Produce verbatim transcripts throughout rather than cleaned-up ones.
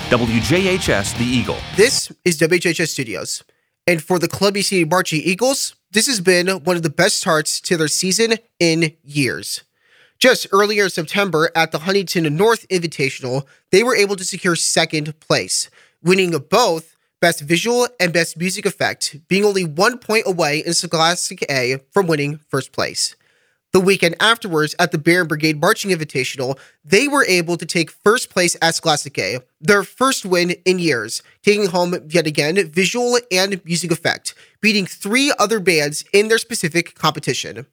W J H S The Eagle. This is W H S Studios. And for the Columbia City Marching Eagles, this has been one of the best starts to their season in years. Just earlier in September at the Huntington North Invitational, they were able to secure second place, winning both Best Visual and Best Music Effect, being only one point away in Scholastic A from winning first place. The weekend afterwards at the Barron Brigade Marching Invitational, they were able to take first place at Scholastic A, their first win in years, taking home yet again Visual and Music Effect, beating three other bands in their specific competition.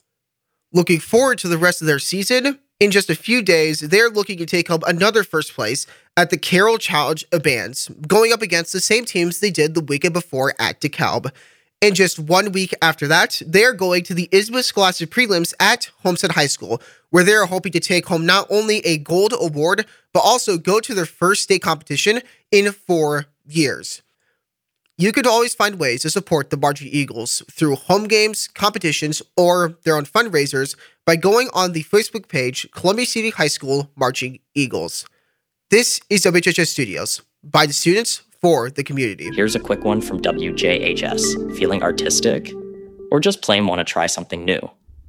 Looking forward to the rest of their season, in just a few days, they're looking to take home another first place at the Carroll Challenge of Bands, going up against the same teams they did the weekend before at DeKalb. And just one week after that, they're going to the I S M A Scholastic Prelims at Homestead High School, where they're hoping to take home not only a gold award, but also go to their first state competition in four years. You could always find ways to support the Marching Eagles through home games, competitions, or their own fundraisers by going on the Facebook page Columbia City High School Marching Eagles. This is W H S Studios, by the students, for the community. Here's a quick one from W J H S. Feeling artistic? Or just plain want to try something new?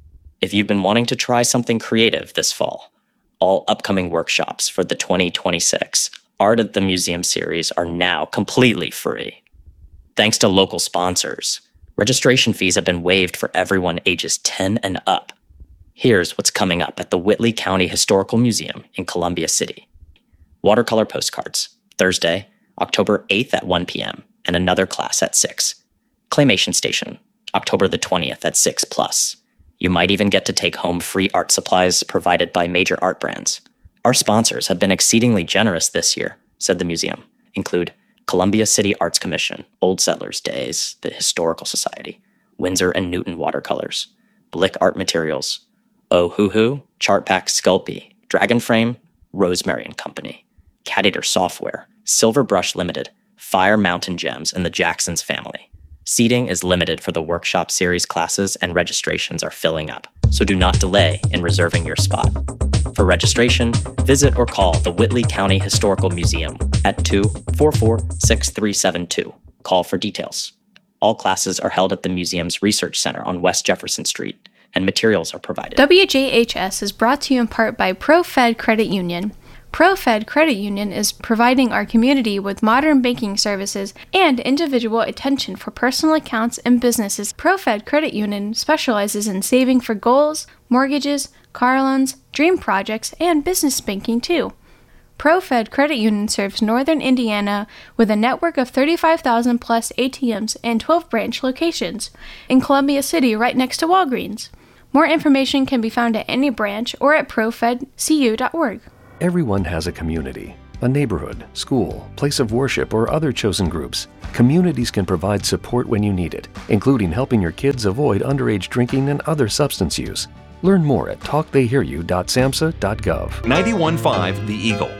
If you've been wanting to try something creative this fall, all upcoming workshops for the twenty twenty-six Art at the Museum series are now completely free. Thanks to local sponsors, registration fees have been waived for everyone ages ten and up. Here's what's coming up at the Whitley County Historical Museum in Columbia City. Watercolor postcards, Thursday, October eighth at one p.m., and another class at six. Claymation Station, October the twentieth at six plus. You might even get to take home free art supplies provided by major art brands. Our sponsors have been exceedingly generous this year, said the museum, include Columbia City Arts Commission, Old Settlers Days, the Historical Society, Winsor and Newton Watercolors, Blick Art Materials, Oh Hoo Hoo, Chartpak Sculpey, Dragon Frame, Rosemary and Company, Cat Eater Software, Silver Brush Limited, Fire Mountain Gems, and the Jacksons family. Seating is limited for the workshop series classes and registrations are filling up, so do not delay in reserving your spot. For registration, visit or call the Whitley County Historical Museum at two four four, six three seven two. Call for details. All classes are held at the museum's Research Center on West Jefferson Street, and materials are provided. W J H S is brought to you in part by ProFed Credit Union. ProFed Credit Union is providing our community with modern banking services and individual attention for personal accounts and businesses. ProFed Credit Union specializes in saving for goals, mortgages, car loans, dream projects, and business banking too. ProFed Credit Union serves northern Indiana with a network of thirty-five thousand plus A T Ms and twelve branch locations in Columbia City right next to Walgreens. More information can be found at any branch or at profed c u dot org. Everyone has a community, a neighborhood, school, place of worship, or other chosen groups. Communities can provide support when you need it, including helping your kids avoid underage drinking and other substance use. Learn more at talk they hear you dot samhsa dot gov. ninety-one point five The Eagle.